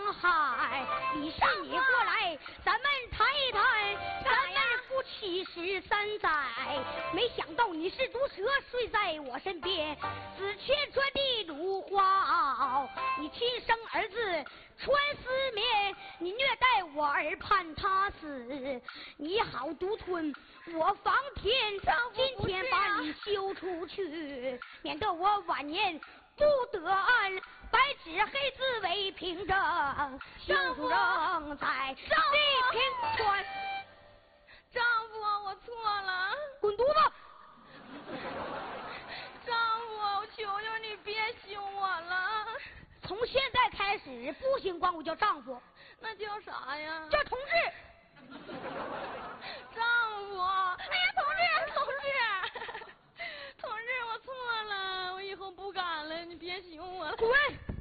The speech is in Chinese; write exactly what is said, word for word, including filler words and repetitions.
害。李氏，你过来，咱们谈一谈，咱们夫妻十三载，没想到你是毒蛇睡在我身边，死却穿地如花。你亲生儿子穿丝棉，你虐待我儿盼他死，你好独吞我房天，今天把你休出去，免得我晚年不得安，白纸黑字为凭证，修正在地平川。 丈夫，我错了， 滚犊子！ 丈夫，我求求你别凶我了。 从现在开始，不行管我叫丈夫， 那叫啥呀？ 叫同志。 丈夫，哎呀，同志，同志，同志，我错了，我以后不敢了，你别凶我了。 滚！